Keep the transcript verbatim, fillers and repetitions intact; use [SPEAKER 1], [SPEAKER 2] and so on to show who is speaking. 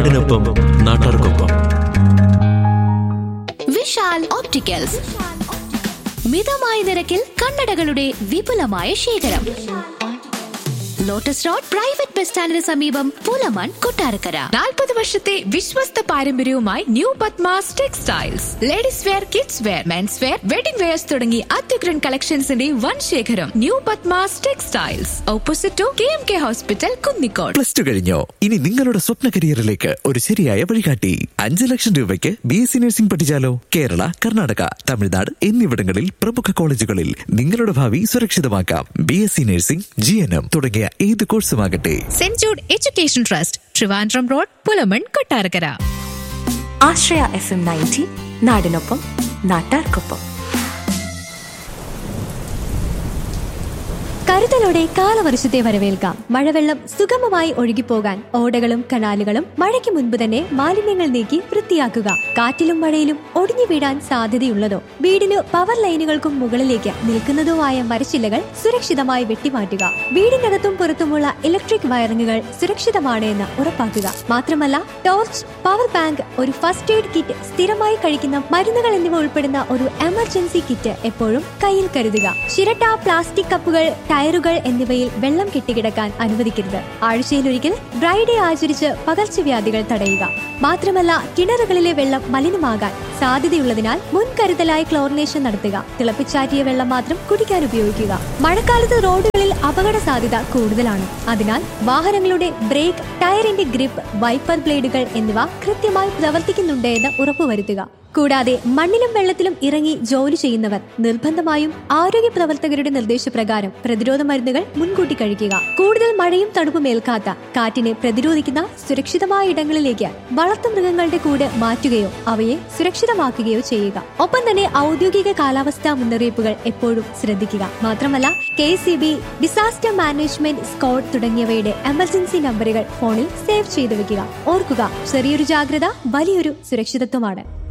[SPEAKER 1] നാടിനൊപ്പം നാട്ടാർക്കൊപ്പം.
[SPEAKER 2] വിശാൽ ഓപ്റ്റിക്കൽസ്, മിതമായ നിരക്കിൽ കണ്ണടകളുടെ വിപുലമായ ശേഖരം. ലോട്ടസ് റോഡ് പ്രൈവറ്റ് ബസ് സ്റ്റാൻഡിന് സമീപം, പൂലമാൻ, കൊട്ടാരക്കര.
[SPEAKER 3] നാൽപ്പത് വർഷത്തെ വിശ്വസ്ത പാരമ്പര്യവുമായി new Padmas textiles. Ladies wear, kids wear, men's wear, wedding wears തുടങ്ങി അത്യുഗ്രൻ കളക്ഷൻസിന്റെ വൻ ശേഖരം. New Padmas textiles, opposite to K M K hospital, Kunnicode.
[SPEAKER 4] Plus two കഴിഞ്ഞോ? ഇനി നിങ്ങളുടെ സ്വപ്ന കരിയറിലേക്ക് ഒരു ശരിയായ വഴികാട്ടി. അഞ്ച് ലക്ഷം രൂപയ്ക്ക് B S C nursing പഠിച്ചാലോ? Kerala, Karnataka, Tamil Nadu എന്നിവിടങ്ങളിൽ പ്രമുഖ കോളേജുകളിൽ നിങ്ങളുടെ ഭാവി സുരക്ഷിതമാക്കാം. B S C nursing, G N M തുടങ്ങിയ ഏത് കോഴ്സുമാകട്ടെ.
[SPEAKER 3] Saint Jude education trust, Trivandrum road, Pulamon, Kottarakkara.
[SPEAKER 5] ആശ്രയ എഫ് എം നയൻറ്റി, നാടിനൊപ്പം നാട്ടാർക്കൊപ്പം.
[SPEAKER 6] കരുതലോടെ കാലവർഷത്തെ വരവേൽക്കാം. മഴവെള്ളം സുഗമമായി ഒഴുകിപ്പോകാൻ ഓടകളും കനാലുകളും മഴയ്ക്ക് മുൻപ് തന്നെ മാലിന്യങ്ങൾ നീക്കി വൃത്തിയാക്കുക. കാറ്റിലും മഴയിലും ഒടിഞ്ഞു വീഴാൻ സാധ്യതയുള്ളതോ വീടിന് പവർ ലൈനുകൾക്കും മുകളിലേക്ക് നിൽക്കുന്നതോ ആയ മരച്ചില്ലകൾ സുരക്ഷിതമായി വെട്ടിമാറ്റുക. വീടിനകത്തും പുറത്തുമുള്ള ഇലക്ട്രിക് വയറിങ്ങുകൾ സുരക്ഷിതമാണ് എന്ന് ഉറപ്പാക്കുക. മാത്രമല്ല, ടോർച്ച്, പവർ ബാങ്ക്, ഒരു ഫസ്റ്റ് എയ്ഡ് കിറ്റ്, സ്ഥിരമായി കഴിക്കുന്ന മരുന്നുകൾ എന്നിവ ഉൾപ്പെടുന്ന ഒരു എമർജൻസി കിറ്റ് എപ്പോഴും കയ്യിൽ കരുതുക. ചിരട്ട, പ്ലാസ്റ്റിക് കപ്പുകൾ, ടയറുകൾ എന്നിവയിൽ വെള്ളം കെട്ടിക്കിടക്കാൻ അനുവദിക്കരുത്. ആഴ്ചയിലൊരിക്കൽ ഡ്രൈ ഡേ ആചരിച്ച് പകർച്ചവ്യാധികൾ തടയുക. മാത്രമല്ല, കിണറുകളിലെ വെള്ളം മലിനമാകാൻ സാധ്യതയുള്ളതിനാൽ മുൻകരുതലായി ക്ലോറിനേഷൻ നടത്തുക. തിളപ്പിച്ചാറ്റിയ വെള്ളം മാത്രം കുടിക്കാൻ ഉപയോഗിക്കുക. മഴക്കാലത്ത് റോഡുകളിൽ അപകട സാധ്യത കൂടുതലാണ്. അതിനാൽ വാഹനങ്ങളുടെ ബ്രേക്ക്, ടയറിന്റെ ഗ്രിപ്പ്, വൈപ്പർ ബ്ലേഡുകൾ എന്നിവ കൃത്യമായി പ്രവർത്തിക്കുന്നുണ്ട് എന്ന് ഉറപ്പുവരുത്തുക. കൂടാതെ മണ്ണിലും വെള്ളത്തിലും ഇറങ്ങി ജോലി ചെയ്യുന്നവർ നിർബന്ധമായും ആരോഗ്യ പ്രവർത്തകരുടെ നിർദ്ദേശപ്രകാരം പ്രതിരോധ മരുന്നുകൾ മുൻകൂട്ടി കഴിക്കുക. കൂടുതൽ മഴയും തണുപ്പും ഏൽക്കാത്ത, കാറ്റിനെ പ്രതിരോധിക്കുന്ന സുരക്ഷിതമായ ഇടങ്ങളിലേക്ക് വളർത്തുമൃഗങ്ങളുടെ കൂട് മാറ്റുകയോ അവയെ സുരക്ഷിതമാക്കുകയോ ചെയ്യുക. ഒപ്പം തന്നെ ഔദ്യോഗിക കാലാവസ്ഥാ മുന്നറിയിപ്പുകൾ എപ്പോഴും ശ്രദ്ധിക്കുക. മാത്രമല്ല, K C B, disaster management squad തുടങ്ങിയവയുടെ എമർജൻസി നമ്പറുകൾ ഫോണിൽ സേവ് ചെയ്തു വെക്കുക. ഓർക്കുക, ചെറിയൊരു ജാഗ്രത വലിയൊരു സുരക്ഷിതത്വമാണ്.